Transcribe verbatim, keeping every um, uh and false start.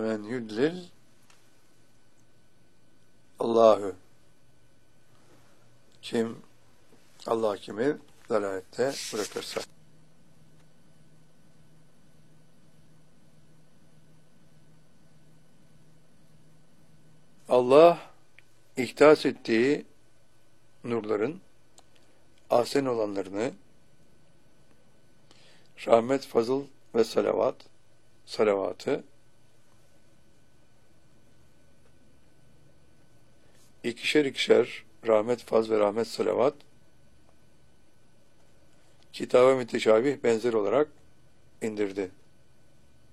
men yudlil Allahu. Kim Allah kimi dalalette bırakırsa. Allah ihtas ettiği nurların ahsen olanlarını rahmet, fazıl ve salavat salavatı ikişer ikişer rahmet, faz ve rahmet, salavat kitaba müteşabih benzer olarak indirdi.